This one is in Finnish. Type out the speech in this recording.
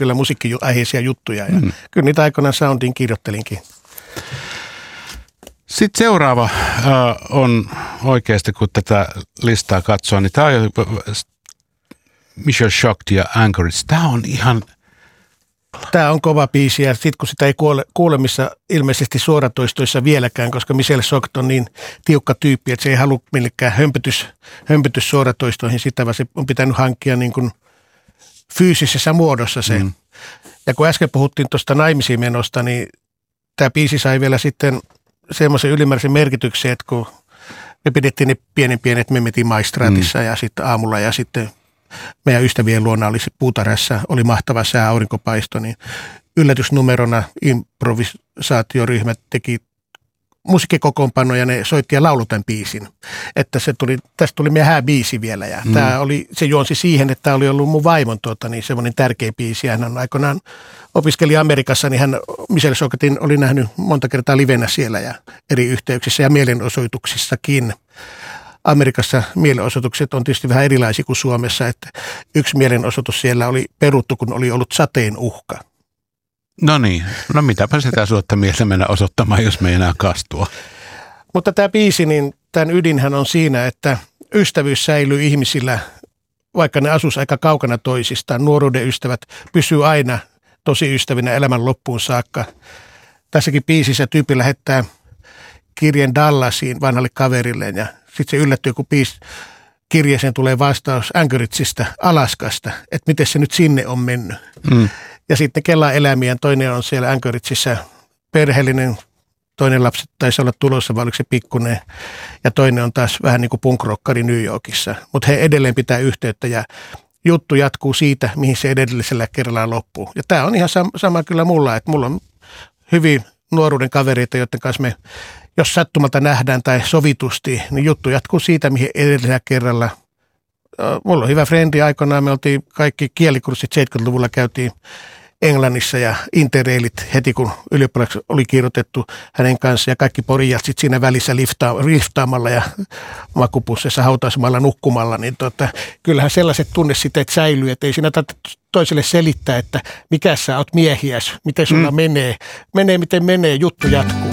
kyllä musiikkiaiheisia juttuja. Ja kyllä niitä aikoinaan Soundiin kirjoittelinkin. Sitten seuraava on oikeasti, kun tätä listaa katsoo, niin tämä on Michelle Shocked ja Anchorage. Tämä on ihan... Tämä on kova biisi ja sitten kun sitä ei kuule missä ilmeisesti suoratoistoissa vieläkään, koska Michelle Shocked on niin tiukka tyyppi, että se ei halua millekään hömpötys suoratoistoihin sitä, vaan se on pitänyt hankkia niin kuin fyysisessä muodossa se. Ja kun äsken puhuttiin tuosta naimisiin menosta, niin tämä biisi sai vielä sitten semmoisen ylimääräisen merkityksen, että kun me pidettiin ne pienet memetin maistraatissa ja sitten aamulla ja sitten meidän ystävien luona oli se puutarhassa, oli mahtava sää, aurinkopaisto, niin yllätysnumerona improvisaatioryhmät teki musiikkikokoonpanoja ja ne soitti ja laulu tämän biisin. Että tästä tuli meidän hääbiisi vielä ja se juonsi siihen, että tämä oli ollut mun vaimon semmoinen tärkeä biisi. Ja hän aikoinaan opiskeli Amerikassa, niin hän Michelle Shocktin oli nähnyt monta kertaa livenä siellä ja eri yhteyksissä ja mielenosoituksissakin. Amerikassa mielenosoitukset on tietysti vähän erilaisia kuin Suomessa, että yksi mielenosoitus siellä oli peruttu, kun oli ollut sateen uhka. No niin, no mitäpä sitä suotta mieltä mennä osoittamaan, jos me ei enää kastua. Mutta tämä biisi, niin tämän ydinhän on siinä, että ystävyys säilyy ihmisillä, vaikka ne asuisi aika kaukana toisistaan. Nuoruuden ystävät pysyy aina tosi ystävinä elämän loppuun saakka. Tässäkin biisissä tyyppi lähettää kirjeen Dallasiin vanhalle kaverilleen ja sitten se yllättyy, kun kirjeeseen tulee vastaus Anchorageista, Alaskasta, että miten se nyt sinne on mennyt. Ja sitten kelaa elämiä, toinen on siellä Anchorageissa perheellinen, toinen lapsi taisi olla tulossa, vai oliko se pikkuinen, ja toinen on taas vähän niin kuin punk-rockari New Yorkissa. Mutta he edelleen pitää yhteyttä ja juttu jatkuu siitä, mihin se edellisellä kerralla loppuu. Ja tämä on ihan sama kyllä mulla, että mulla on hyvin nuoruuden kavereita, joiden kanssa me, jos sattumalta nähdään tai sovitusti, niin juttu jatkuu siitä, mihin edellisellä kerralla. Mulla on hyvä frendi aikoinaan, me oltiin kaikki kielikurssit 70-luvulla käytiin Englannissa ja interreilit heti kun ylioppilaksi oli kirjoitettu hänen kanssa ja kaikki porijat sitten siinä välissä liftaamalla ja makupussissa hautaisemalla nukkumalla, niin kyllähän sellaiset tunnesiteet säilyy, että ei siinä toiselle selittää, että mikä sä oot miehiäs, miten sulla menee, miten menee, juttu jatkuu.